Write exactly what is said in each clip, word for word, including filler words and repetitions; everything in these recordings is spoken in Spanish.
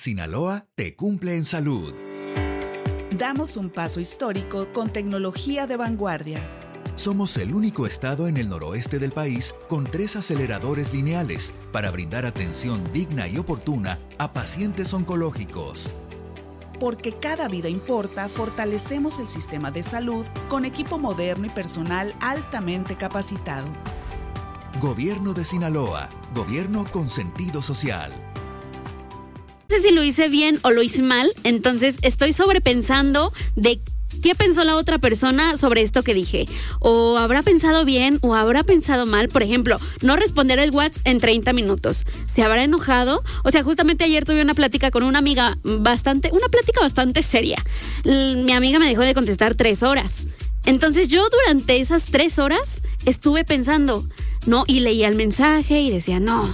Sinaloa te cumple en salud. Damos un paso histórico con tecnología de vanguardia. Somos el único estado en el noroeste del país con tres aceleradores lineales para brindar atención digna y oportuna a pacientes oncológicos. Porque cada vida importa, fortalecemos el sistema de salud con equipo moderno y personal altamente capacitado. Gobierno de Sinaloa, gobierno con sentido social. No sé si lo hice bien o lo hice mal, entonces estoy sobrepensando de qué pensó la otra persona sobre esto que dije. O habrá pensado bien o habrá pensado mal. Por ejemplo, no responder el WhatsApp en treinta minutos. ¿Se habrá enojado? O sea, justamente ayer tuve una plática con una amiga bastante, una plática bastante seria. L- mi amiga me dejó de contestar tres horas. Entonces yo durante esas tres horas estuve pensando, no, y leía el mensaje y decía, no,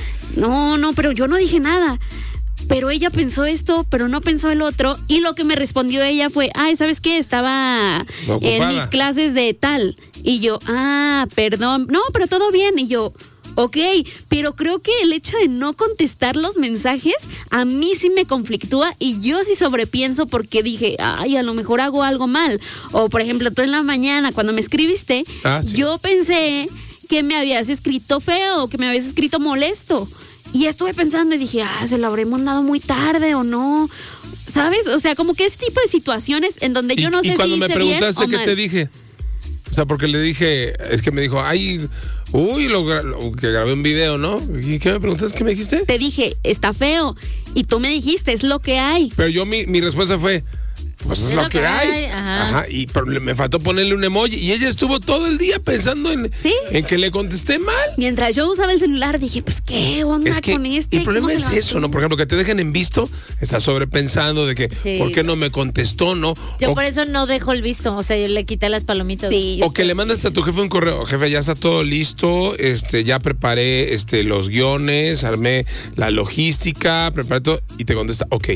no, no, pero yo no dije nada. Pero ella pensó esto, pero no pensó el otro. Y lo que me respondió ella fue, ay, ¿sabes qué? Estaba Ocupada. en mis clases de tal. Y yo, ah, perdón. No, pero todo bien. Y yo, ok. Pero creo que el hecho de no contestar los mensajes a mí sí me conflictúa. Y yo sí sobrepienso porque dije, ay, a lo mejor hago algo mal. O, por ejemplo, tú en la mañana, cuando me escribiste, Ah, sí. yo pensé que me habías escrito feo, que me habías escrito molesto. Y estuve pensando y dije, ah, se lo habré mandado muy tarde o no, ¿sabes? O sea, como que ese tipo de situaciones en donde yo no y, sé y cuando si me hice bien preguntaste o qué mal. te dije, o sea, porque le dije, es que me dijo, ay, uy, lo, gra- lo que grabé un video, ¿no? ¿Y qué me preguntaste? ¿Qué me dijiste? Te dije, está feo. Y tú me dijiste, es lo que hay. Pero yo mi, mi respuesta fue, pues es, lo que hay. Ajá. Ajá. Y pero le- me faltó ponerle un emoji y ella estuvo todo el día pensando en, ¿Sí? en que le contesté mal. Mientras yo usaba el celular, dije, pues, ¿qué onda Es que con este? el problema ¿Cómo es se lo eso, hago? ¿no? Por ejemplo, que te dejen en visto, estás sobrepensando de que, Sí. ¿por qué no me contestó, no? Yo O, por eso no dejo el visto, o sea, yo le quité las palomitas. Sí, yo o que le mandas a tu jefe un correo, jefe, ya está todo listo, este, ya preparé este, los guiones, armé la logística, preparé todo, y te contesta, ok.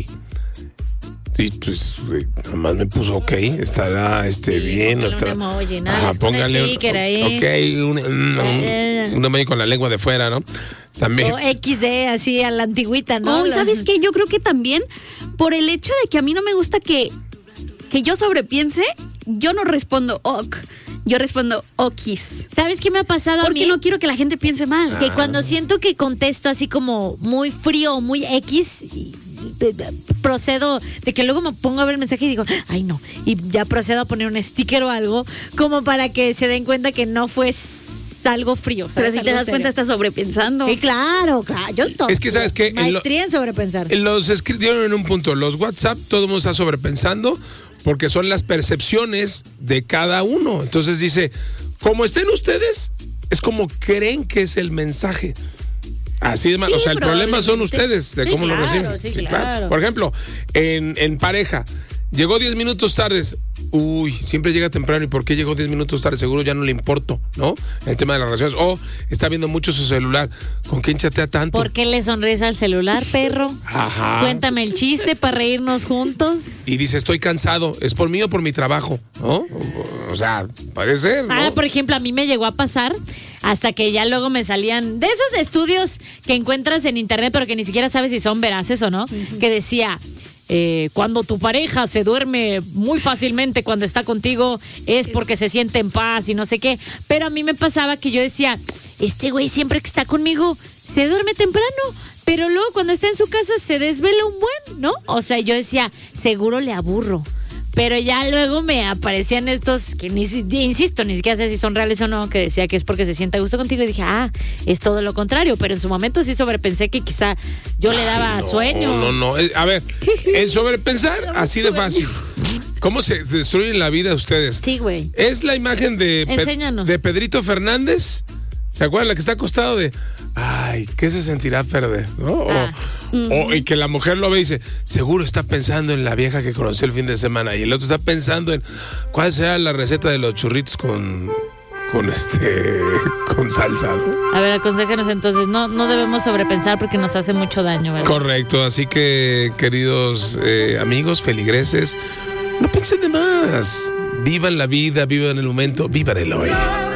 Sí, pues, güey, nada más me puso ok, estará este, Sí, bien. póngale Estará, un emoji, nada, Ajá, es un póngale sticker ahí. Ok, un, un, un, un emoji con la lengua de fuera, ¿no? También. O equis de, así a la antigüita, ¿no? No, ¿y sabes qué? Yo creo que también por el hecho de que a mí no me gusta que, que yo sobrepiense, yo no respondo ok, yo respondo okis. ¿Sabes qué me ha pasado a Porque mí? no quiero que la gente piense mal. Que cuando siento que contesto así como muy frío o muy X, y- y- procedo de que luego me pongo a ver el mensaje y digo, ay no, y ya procedo a poner un sticker o algo como para que se den cuenta que no fue s- algo frío. Pero ¿sabes? si te Algo das cuenta, serio. estás sobrepensando. Sí, claro, claro. Yo todo. Es que, ¿sabes qué? En lo- Maestría en sobrepensar. Los escribieron en un punto, los WhatsApp, todo el mundo está sobrepensando porque son las percepciones de cada uno. Entonces dice, como estén ustedes, es como creen que es el mensaje. Así de mal, Sí, o sea, el problema son probablemente. ustedes de Sí, cómo lo claro, reciben. sí, claro. Por ejemplo, en, en pareja, llegó diez minutos tardes. Uy, siempre llega temprano. ¿Y por qué llegó diez minutos tarde? Seguro ya no le importo, ¿no? El tema de las relaciones. O está viendo mucho su celular. ¿Con quién chatea tanto? ¿Por qué le sonríes al celular, perro? Ajá. Cuéntame el chiste para reírnos juntos. Y dice, estoy cansado. ¿Es por mí o por mi trabajo? ¿No? O, o sea, puede ser, ¿no? Ah, por ejemplo, a mí me llegó a pasar hasta que ya luego me salían de esos estudios que encuentras en internet, pero que ni siquiera sabes si son veraces o no, que decía, eh, cuando tu pareja se duerme muy fácilmente cuando está contigo es porque se siente en paz y no sé qué. Pero a mí me pasaba que yo decía, este güey siempre que está conmigo se duerme temprano, pero luego cuando está en su casa se desvela un buen, ¿no? O sea, yo decía, seguro le aburro. Pero ya luego me aparecían estos que ni si- insisto, ni siquiera sé si son reales o no, que decía que es porque se siente a gusto contigo y dije, ah, es todo lo contrario, pero en su momento sí sobrepensé que quizá yo le daba Ay, no, sueño. No, no, eh, a ver, el sobrepensar, así de fácil. ¿Cómo se se destruyen la vida ustedes? Sí, güey. Es la imagen de, Pe- Enséñanos. de Pedrito Fernández. ¿Se acuerdan? La que está acostado de, ay, ¿qué se sentirá perder? ¿No? O, Ah. o- y que la mujer lo ve y dice, seguro está pensando en la vieja que conoció el fin de semana. Y el otro está pensando en cuál será la receta de los churritos con, con este, con salsa, ¿no? A ver, aconséjanos entonces, no, no debemos sobrepensar porque nos hace mucho daño, ¿verdad? Correcto, así que queridos eh, amigos, feligreses, no piensen de más. Vivan la vida, vivan el momento, vivan el hoy.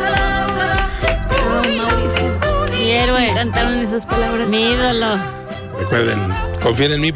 Ay, Mauricio. Mi héroe, Me encantaron esas palabras. mi ídolo. Recuerden, confíen en mí.